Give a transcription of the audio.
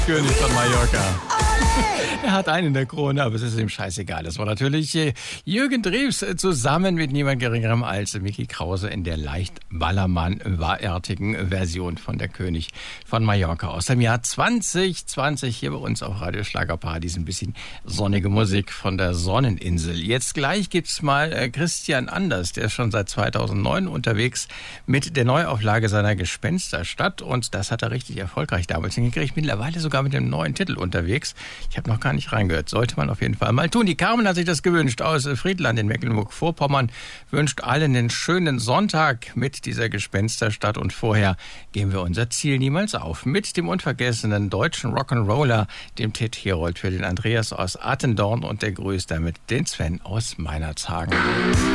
König von Mallorca. Er hat einen in der Krone, aber es ist ihm scheißegal. Das war natürlich Jürgen Drews zusammen mit niemand Geringerem als Micky Krause in der leicht Ballermann-artigen Version von der König von Mallorca aus dem Jahr 2020 hier bei uns auf Radio Schlagerparadies. Ein bisschen sonnige Musik von der Sonneninsel. Jetzt gleich gibt's mal Christian Anders, der ist schon seit 2009 unterwegs mit der Neuauflage seiner Gespensterstadt und das hat er richtig erfolgreich damals hingekriegt. Mittlerweile sogar mit dem neuen Titel unterwegs. Ich habe noch gar nicht reingehört. Sollte man auf jeden Fall mal tun. Die Carmen hat sich das gewünscht aus Friedland in Mecklenburg-Vorpommern. Wünscht allen einen schönen Sonntag mit dieser Gespensterstadt. Und vorher geben wir unser Ziel niemals auf. Mit dem unvergessenen deutschen Rock'n'Roller, dem Ted Herold, für den Andreas aus Attendorn und der grüßt damit den Sven aus Meinerzhagen.